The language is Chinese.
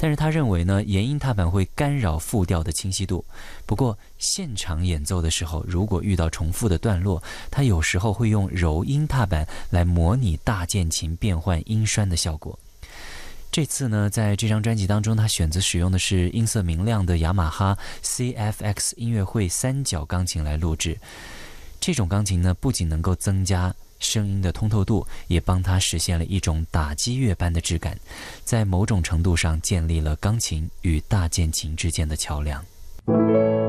但是他认为呢，延音踏板会干扰复调的清晰度。不过现场演奏的时候，如果遇到重复的段落，他有时候会用柔音踏板来模拟大键琴变换音栓的效果。这次呢，在这张专辑当中，他选择使用的是音色明亮的雅马哈 CFX 音乐会3角钢琴来录制。这种钢琴呢，不仅能够增加声音的通透度，也帮他实现了一种打击乐般的质感，在某种程度上建立了钢琴与大键琴之间的桥梁。